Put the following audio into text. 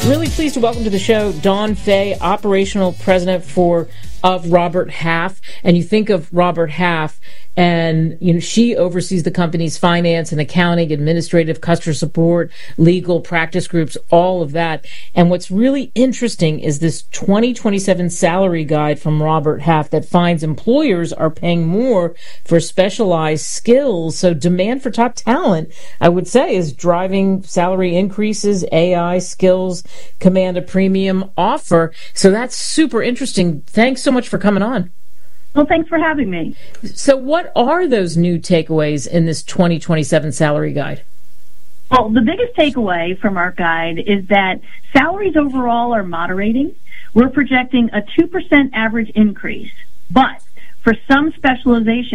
Really pleased to welcome to the show Dawn Fay, Operational President of Robert Half. And you think of Robert Half, and she oversees the company's finance and accounting, administrative, customer support, legal, practice groups, all of that. And what's really interesting is this 2027 salary guide from Robert Half that finds employers are paying more for specialized skills. So demand for top talent, I would say, is driving salary increases. AI skills command a premium offer. So that's super interesting. Thanks so much for coming on. Well, thanks for having me. So what are those new takeaways in this 2027 salary guide? Well, the biggest takeaway from our guide is that salaries overall are moderating. We're projecting a 2% average increase, but for some specialization,